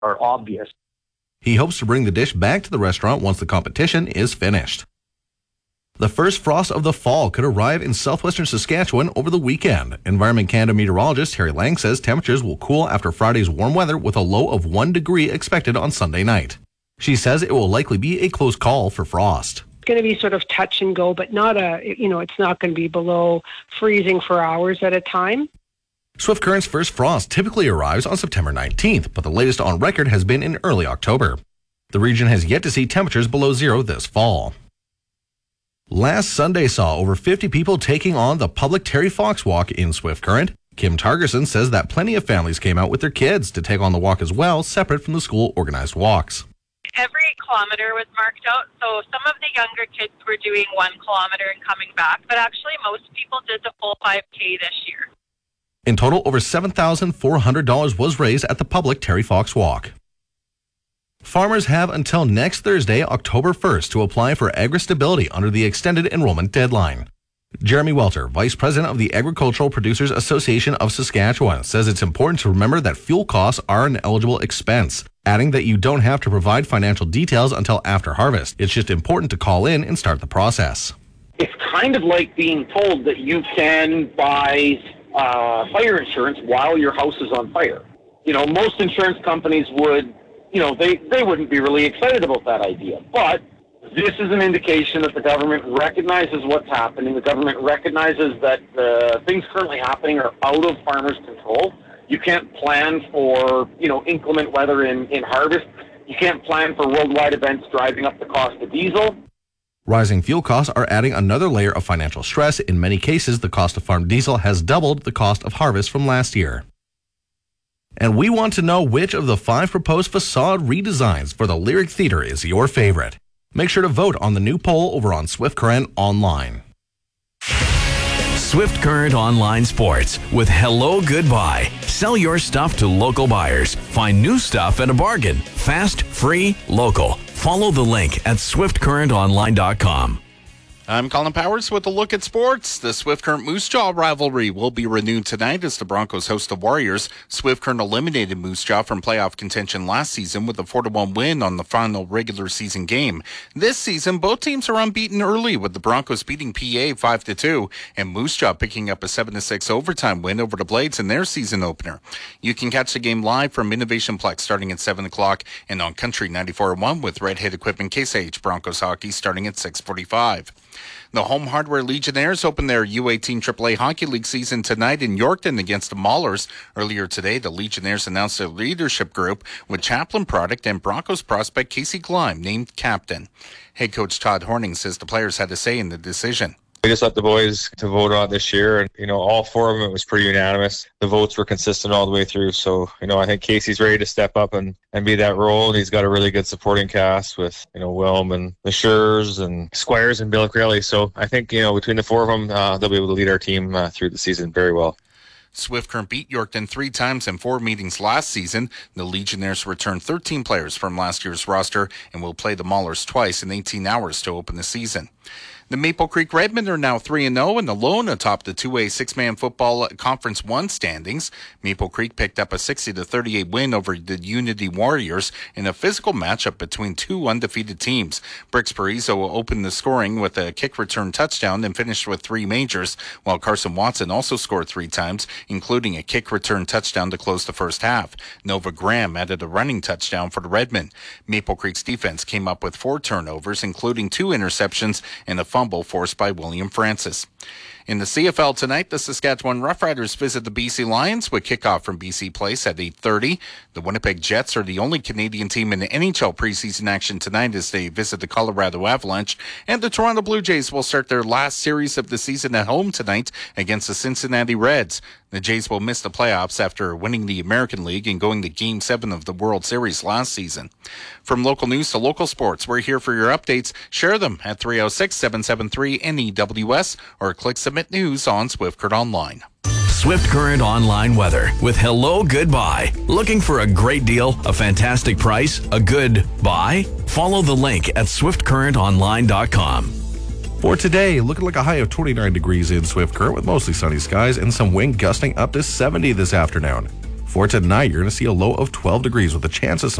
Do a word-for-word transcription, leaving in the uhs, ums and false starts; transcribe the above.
are obvious. He hopes to bring the dish back to the restaurant once the competition is finished. The first frost of the fall could arrive in southwestern Saskatchewan over the weekend. Environment Canada meteorologist Terry Lang says temperatures will cool after Friday's warm weather with a low of one degree expected on Sunday night. She says it will likely be a close call for frost. It's going to be sort of touch and go, but not a, you know, it's not going to be below freezing for hours at a time. Swift Current's first frost typically arrives on September nineteenth, but the latest on record has been in early October. The region has yet to see temperatures below zero this fall. Last Sunday saw over fifty people taking on the public Terry Fox Walk in Swift Current. Kim Targerson says that plenty of families came out with their kids to take on the walk as well, separate from the school organized walks. Every kilometer was marked out, so some of the younger kids were doing one kilometer and coming back, but actually most people did the full five K this year. In total, over seven thousand four hundred dollars was raised at the public Terry Fox Walk. Farmers have until next Thursday, October first, to apply for agri-stability under the extended enrollment deadline. Jeremy Welter, Vice President of the Agricultural Producers Association of Saskatchewan, says it's important to remember that fuel costs are an eligible expense, adding that you don't have to provide financial details until after harvest. It's just important to call in and start the process. It's kind of like being told that you can buy uh, fire insurance while your house is on fire. You know, most insurance companies would You know, they, they wouldn't be really excited about that idea. But this is an indication that the government recognizes what's happening. The government recognizes that the things currently happening are out of farmers' control. You can't plan for, you know, inclement weather in, in harvest. You can't plan for worldwide events driving up the cost of diesel. Rising fuel costs are adding another layer of financial stress. In many cases, the cost of farm diesel has doubled the cost of harvest from last year. And we want to know which of the five proposed facade redesigns for the Lyric Theatre is your favorite. Make sure to vote on the new poll over on Swift Current Online. Swift Current Online Sports with Hello Goodbye. Sell your stuff to local buyers. Find new stuff at a bargain. Fast, free, local. Follow the link at swift current online dot com. I'm Colin Powers with a look at sports. The Swift Current Moose Jaw rivalry will be renewed tonight as the Broncos host the Warriors. Swift Current eliminated Moose Jaw from playoff contention last season with a four to one win on the final regular season game. This season, both teams are unbeaten early, with the Broncos beating P A five to two and Moose Jaw picking up a seven to six overtime win over the Blades in their season opener. You can catch the game live from Innovation Plex starting at seven o'clock and on Country ninety-four point one with Red Hat Equipment Case I H Broncos hockey starting at six forty-five. The Home Hardware Legionnaires open their U eighteen triple A Hockey League season tonight in Yorkton against the Maulers. Earlier today, the Legionnaires announced their leadership group with Chaplin product and Broncos prospect Casey Gleim named captain. Head coach Todd Horning says the players had a say in the decision. We just let the boys to vote on it this year, and you know, all four of them, it was pretty unanimous. The votes were consistent all the way through, so you know, I think Casey's ready to step up and, and be that role. He's got a really good supporting cast with you know Wilm and the Schurs and Squires and Bill Crelly. So I think you know between the four of them, uh, they'll be able to lead our team uh, through the season very well. Swift Current beat Yorkton three times in four meetings last season. The Legionnaires returned thirteen players from last year's roster and will play the Maulers twice in eighteen hours to open the season. The Maple Creek Redmen are now three and oh and alone atop the two A six-man football Conference one standings. Maple Creek picked up a sixty to thirty-eight win over the Unity Warriors in a physical matchup between two undefeated teams. Brix Parizo opened the scoring with a kick return touchdown and finished with three majors, while Carson Watson also scored three times, including a kick return touchdown to close the first half. Nova Graham added a running touchdown for the Redmen. Maple Creek's defense came up with four turnovers, including two interceptions and a fumble forced by William Francis. In the C F L tonight, the Saskatchewan Roughriders visit the B C Lions with kickoff from B C Place at eight thirty. The Winnipeg Jets are the only Canadian team in the N H L preseason action tonight as they visit the Colorado Avalanche. And the Toronto Blue Jays will start their last series of the season at home tonight against the Cincinnati Reds. The Jays will miss the playoffs after winning the American League and going to Game seven of the World Series last season. From local news to local sports, we're here for your updates. Share them at three oh six, seven seven three, N E W S or click Submit News on Swift Current Online. Swift Current Online weather with Hello Goodbye. Looking for a great deal, a fantastic price, a good buy? Follow the link at swift current online dot com. For today, looking like a high of twenty-nine degrees in Swift Current with mostly sunny skies and some wind gusting up to seventy this afternoon. For tonight, you're going to see a low of twelve degrees with a chance of some